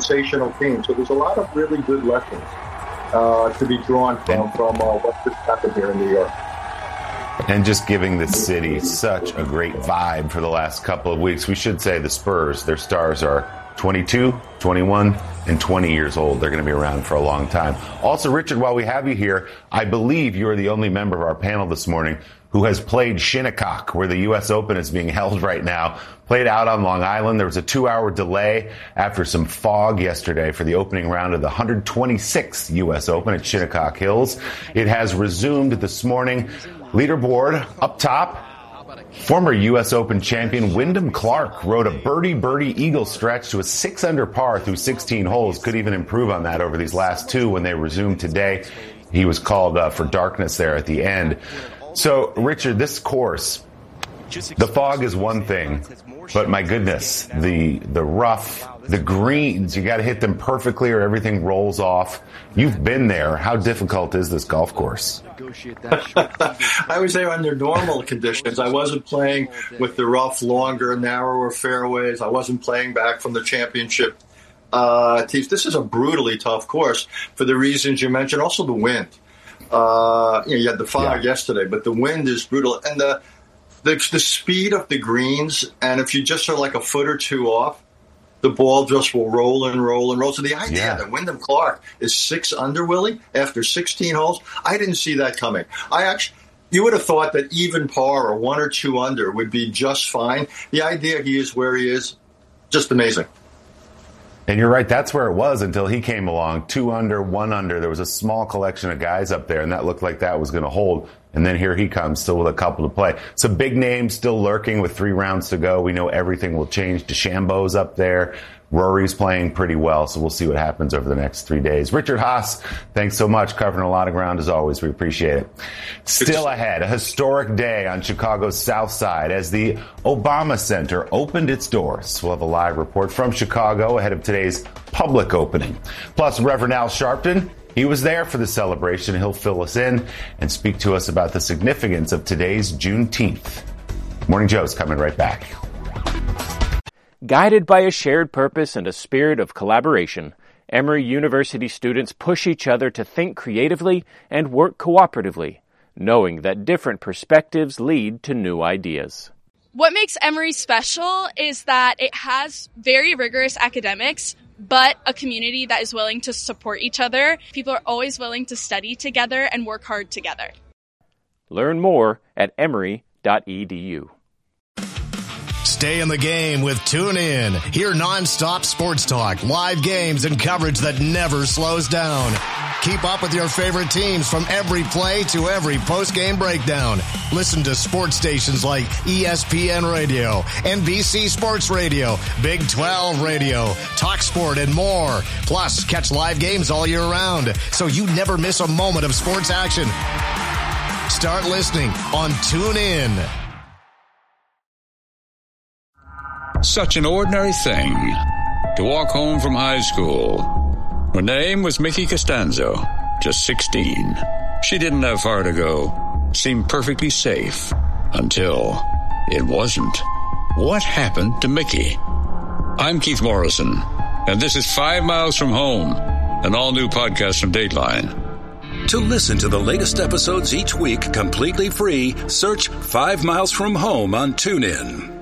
sensational team. So there's a lot of really good lessons to be drawn from what just happened here in New York. And just giving the city such a great vibe for the last couple of weeks. We should say the Spurs, their stars are 22, 21, and 20 years old. They're going to be around for a long time. Also, Richard, while we have you here, I believe you're the only member of our panel this morning who has played Shinnecock, where the U.S. Open is being held right now. Played out on Long Island. There was a 2-hour delay after some fog yesterday for the opening round of the 126th U.S. Open at Shinnecock Hills. It has resumed this morning. Leaderboard up top. Former U.S. Open champion Wyndham Clark rode a birdie eagle stretch to a 6-under par through 16 holes. Could even improve on that over these last two when they resumed today. He was called for darkness there at the end. So, Richard, this course, the fog is one thing, but my goodness, the rough, the greens, you got to hit them perfectly or everything rolls off. You've been there. How difficult is this golf course? I would say under normal conditions. I wasn't playing with the rough, longer, narrower fairways. I wasn't playing back from the championship tees. This is a brutally tough course for the reasons you mentioned. Also the wind. You had the fog yesterday, but the wind is brutal. And the speed of the greens, and if you just are like a foot or two off, the ball just will roll and roll and roll. So the idea that Wyndham Clark is 6 under, Willie, after 16 holes, I didn't see that coming. You would have thought that even par or 1 or 2 under would be just fine. The idea he is where he is, just amazing. And you're right, that's where it was until he came along. 2 under, 1 under. There was a small collection of guys up there, and that looked like that was going to hold. And then here he comes, still with a couple to play. Some big names still lurking with 3 rounds to go. We know everything will change. DeChambeau's up there. Rory's playing pretty well, so we'll see what happens over the next 3 days. Richard Haas, thanks so much, covering a lot of ground as always. We appreciate it. Still ahead, a historic day on Chicago's South Side as the Obama Center opened its doors. We'll have a live report from Chicago ahead of today's public opening. Plus, Reverend Al Sharpton, he was there for the celebration. He'll fill us in and speak to us about the significance of today's Juneteenth. Morning Joe's coming right back. Guided by a shared purpose and a spirit of collaboration, Emory University students push each other to think creatively and work cooperatively, knowing that different perspectives lead to new ideas. What makes Emory special is that it has very rigorous academics, but a community that is willing to support each other. People are always willing to study together and work hard together. Learn more at emory.edu. Stay in the game with TuneIn. Hear nonstop sports talk, live games, and coverage that never slows down. Keep up with your favorite teams from every play to every post-game breakdown. Listen to sports stations like ESPN Radio, NBC Sports Radio, Big 12 Radio, TalkSport, and more. Plus, catch live games all year round, so you never miss a moment of sports action. Start listening on TuneIn. Such an ordinary thing to walk home from high school. Her name was Mickey Costanzo, just 16. She didn't have far to go, seemed perfectly safe, until it wasn't. What happened to Mickey? I'm Keith Morrison, and this is 5 Miles from Home, an all-new podcast from Dateline. To listen to the latest episodes each week completely free, search 5 Miles from Home on TuneIn.